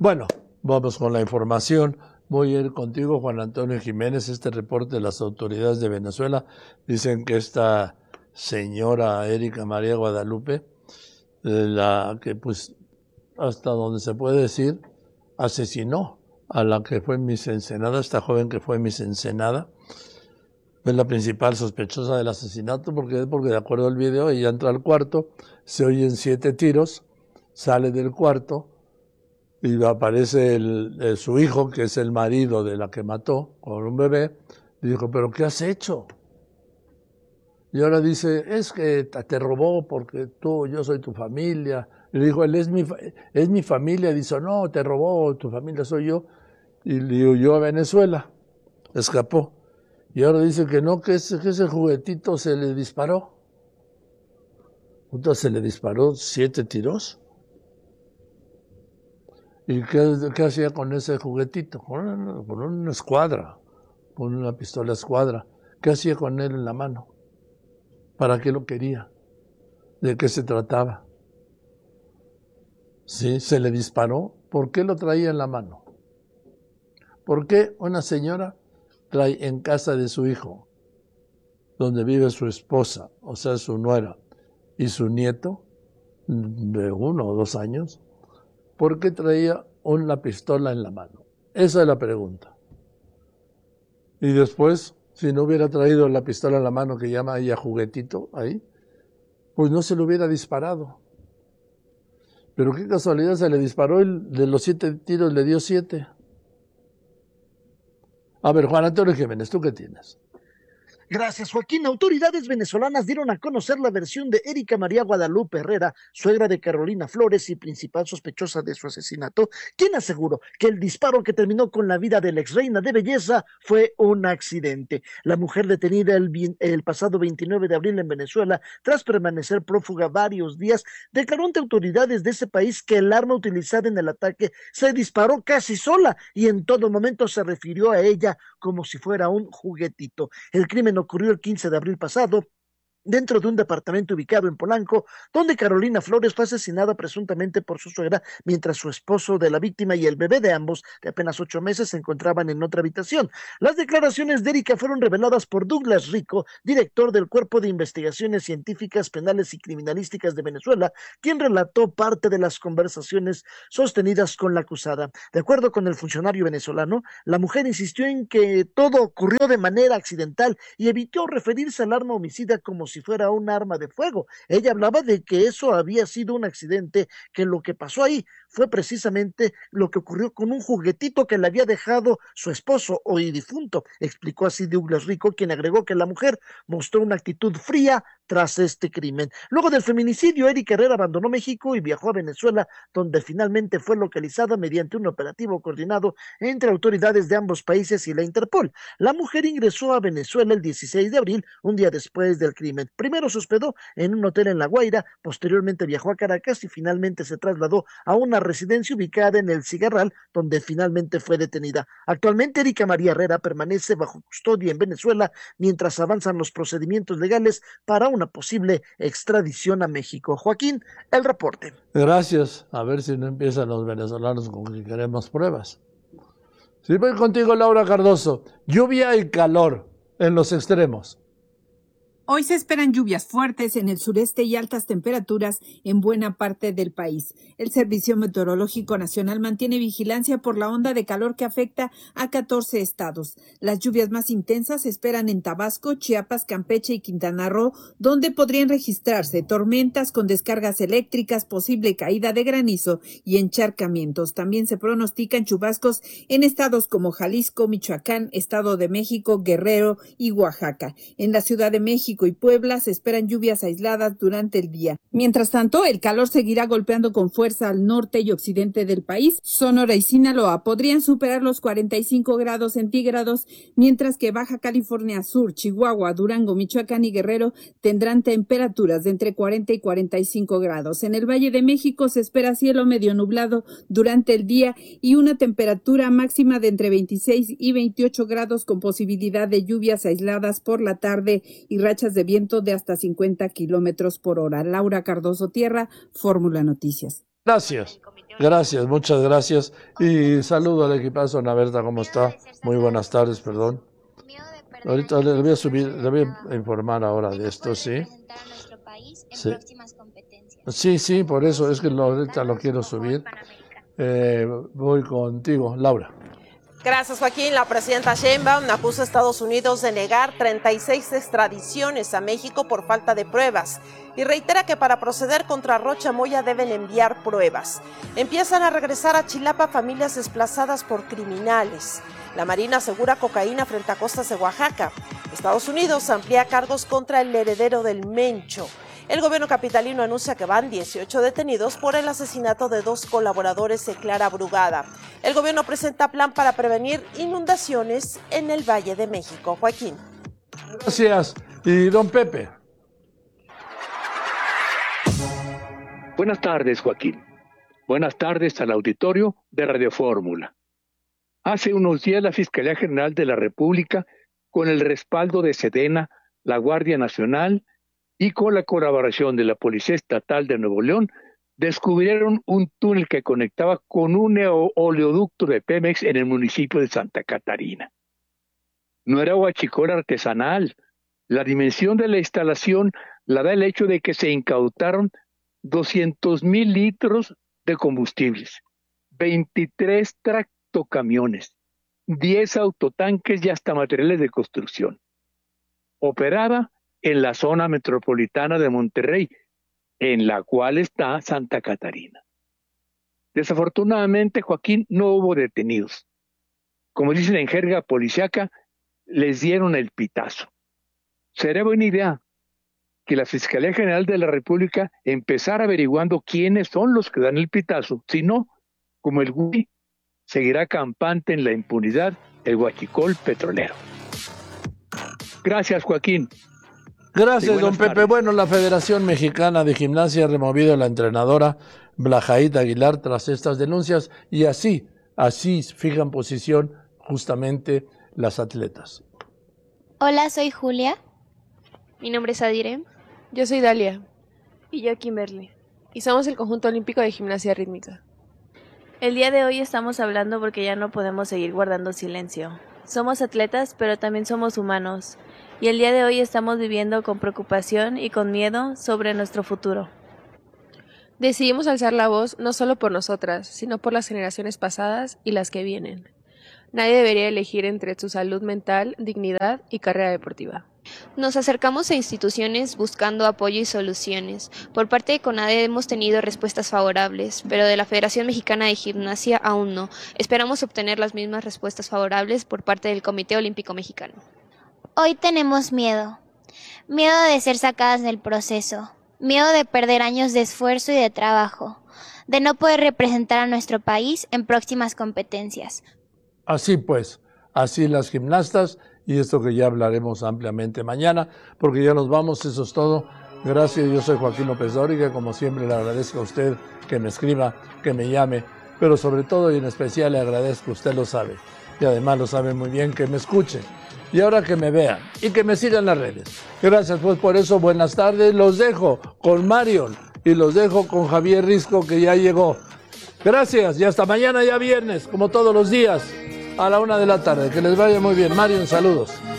Bueno, vamos con la información. Voy a ir contigo, Juan Antonio Jiménez. Este reporte de las autoridades de Venezuela dicen que esta señora Erika María Guadalupe, la que pues hasta donde se puede decir, asesinó a la que fue Miss Ensenada, esta joven que fue Miss Ensenada, es la principal sospechosa del asesinato, porque de acuerdo al video, ella entra al cuarto, se oyen 7 tiros, sale del cuarto y aparece su hijo, que es el marido de la que mató, con un bebé, y dijo, ¿pero qué has hecho? Y ahora dice, es que te robó porque yo soy tu familia. Y le dijo, él es mi familia. Dice, no, te robó, tu familia soy yo. Y le huyó a Venezuela, escapó. Y ahora dice que no, que ese juguetito se le disparó. Entonces se le disparó 7 tiros. ¿Y qué hacía con ese juguetito? Con una escuadra, con una pistola escuadra. ¿Qué hacía con él en la mano? ¿Para qué lo quería? ¿De qué se trataba? Sí, se le disparó. ¿Por qué lo traía en la mano? ¿Por qué una señora trae en casa de su hijo, donde vive su esposa, o sea, su nuera, y su nieto, de 1 o 2 años, por qué traía una pistola en la mano? Esa es la pregunta. Y después, si no hubiera traído la pistola en la mano, que llama ella juguetito ahí, pues no se le hubiera disparado. Pero qué casualidad, se le disparó de los 7 tiros le dio 7. A ver, Juan Antonio Jiménez, ¿tú qué tienes? Gracias, Joaquín. Autoridades venezolanas dieron a conocer la versión de Erika María Guadalupe Herrera, suegra de Carolina Flores y principal sospechosa de su asesinato, quien aseguró que el disparo que terminó con la vida de la ex reina de belleza fue un accidente. La mujer detenida el pasado 29 de abril en Venezuela, tras permanecer prófuga varios días, declaró ante autoridades de ese país que el arma utilizada en el ataque se disparó casi sola y en todo momento se refirió a ella como si fuera un juguetito. El crimen ocurrió el 15 de abril pasado dentro de un departamento ubicado en Polanco, donde Carolina Flores fue asesinada presuntamente por su suegra, mientras su esposo de la víctima y el bebé de ambos, de apenas 8 meses, se encontraban en otra habitación. Las declaraciones de Erika fueron reveladas por Douglas Rico, director del Cuerpo de Investigaciones Científicas, Penales y Criminalísticas de Venezuela, quien relató parte de las conversaciones sostenidas con la acusada. De acuerdo con el funcionario venezolano, la mujer insistió en que todo ocurrió de manera accidental y evitó referirse al arma homicida como si fuera un arma de fuego. Ella hablaba de que eso había sido un accidente, que lo que pasó ahí fue precisamente lo que ocurrió con un juguetito que le había dejado su esposo hoy difunto. Explicó así Douglas Rico, quien agregó que la mujer mostró una actitud fría tras este crimen. Luego del feminicidio, Erika Herrera abandonó México y viajó a Venezuela, donde finalmente fue localizada mediante un operativo coordinado entre autoridades de ambos países y la Interpol. La mujer ingresó a Venezuela el 16 de abril, un día después del crimen. Primero se hospedó en un hotel en La Guaira, posteriormente viajó a Caracas y finalmente se trasladó a una residencia ubicada en El Cigarral, donde finalmente fue detenida. Actualmente, Erika María Herrera permanece bajo custodia en Venezuela mientras avanzan los procedimientos legales para una posible extradición a México. Joaquín, el reporte. Gracias. A ver si no empiezan los venezolanos con que queremos pruebas. Sí, voy contigo, Laura Cardoso. Lluvia y calor en los extremos. Hoy se esperan lluvias fuertes en el sureste y altas temperaturas en buena parte del país. El Servicio Meteorológico Nacional mantiene vigilancia por la onda de calor que afecta a 14 estados. Las lluvias más intensas se esperan en Tabasco, Chiapas, Campeche y Quintana Roo, donde podrían registrarse tormentas con descargas eléctricas, posible caída de granizo y encharcamientos. También se pronostican chubascos en estados como Jalisco, Michoacán, Estado de México, Guerrero y Oaxaca. En la Ciudad de México y Puebla se esperan lluvias aisladas durante el día. Mientras tanto, el calor seguirá golpeando con fuerza al norte y occidente del país. Sonora y Sinaloa podrían superar los 45 grados centígrados, mientras que Baja California Sur, Chihuahua, Durango, Michoacán y Guerrero tendrán temperaturas de entre 40 y 45 grados. En el Valle de México se espera cielo medio nublado durante el día y una temperatura máxima de entre 26 y 28 grados con posibilidad de lluvias aisladas por la tarde y rachas de viento de hasta 50 kilómetros por hora. Laura Cardoso Tierra, Fórmula Noticias. Gracias. Gracias, muchas gracias. Y saludo al equipazo. Ana Berta, ¿cómo está? Muy buenas tardes, perdón. Ahorita le voy a subir, le voy a informar ahora de esto, ¿sí? Sí, sí, por eso es que ahorita lo quiero subir. Voy contigo, Laura. Gracias, Joaquín. La presidenta Sheinbaum acusa a Estados Unidos de negar 36 extradiciones a México por falta de pruebas y reitera que para proceder contra Rocha Moya deben enviar pruebas. Empiezan a regresar a Chilapa familias desplazadas por criminales. La Marina asegura cocaína frente a costas de Oaxaca. Estados Unidos amplía cargos contra el heredero del Mencho. El gobierno capitalino anuncia que van 18 detenidos por el asesinato de 2 colaboradores de Clara Brugada. El gobierno presenta plan para prevenir inundaciones en el Valle de México. Joaquín. Gracias. Y don Pepe. Buenas tardes, Joaquín. Buenas tardes al auditorio de Radio Fórmula. Hace unos días la Fiscalía General de la República, con el respaldo de Sedena, la Guardia Nacional y con la colaboración de la Policía Estatal de Nuevo León, descubrieron un túnel que conectaba con un oleoducto de Pemex en el municipio de Santa Catarina. No era huachicol artesanal. La dimensión de la instalación la da el hecho de que se incautaron 200,000 litros de combustibles, 23 tractocamiones, 10 autotanques y hasta materiales de construcción. Operaba en la zona metropolitana de Monterrey, en la cual está Santa Catarina. Desafortunadamente, Joaquín, no hubo detenidos. Como dicen en jerga policiaca, les dieron el pitazo. Sería buena idea que la Fiscalía General de la República empezara averiguando quiénes son los que dan el pitazo. Si no, como el GUI, seguirá campante en la impunidad el huachicol petrolero. Gracias, Joaquín. Gracias, don Pepe. Bueno, la Federación Mexicana de Gimnasia ha removido a la entrenadora Blajaíd Aguilar tras estas denuncias y así fijan posición justamente las atletas. Hola, soy Julia. Mi nombre es Adire. Yo soy Dalia. Y yo Kimberly. Y somos el Conjunto Olímpico de Gimnasia Rítmica. El día de hoy estamos hablando porque ya no podemos seguir guardando silencio. Somos atletas, pero también somos humanos. Y el día de hoy estamos viviendo con preocupación y con miedo sobre nuestro futuro. Decidimos alzar la voz no solo por nosotras, sino por las generaciones pasadas y las que vienen. Nadie debería elegir entre su salud mental, dignidad y carrera deportiva. Nos acercamos a instituciones buscando apoyo y soluciones. Por parte de CONADE hemos tenido respuestas favorables, pero de la Federación Mexicana de Gimnasia aún no. Esperamos obtener las mismas respuestas favorables por parte del Comité Olímpico Mexicano. Hoy tenemos miedo. Miedo de ser sacadas del proceso. Miedo de perder años de esfuerzo y de trabajo. De no poder representar a nuestro país en próximas competencias. Así pues, así las gimnastas, y esto que ya hablaremos ampliamente mañana, porque ya nos vamos, eso es todo. Gracias, yo soy Joaquín López Dóriga, como siempre le agradezco a usted que me escriba, que me llame, pero sobre todo y en especial le agradezco, usted lo sabe, y además lo sabe muy bien, que me escuche, y ahora que me vean, y que me sigan en las redes. Gracias pues por eso, buenas tardes, los dejo con Marion, y los dejo con Javier Risco, que ya llegó. Gracias, y hasta mañana ya viernes, como todos los días, a la 1 de la tarde. Que les vaya muy bien. Marion, saludos.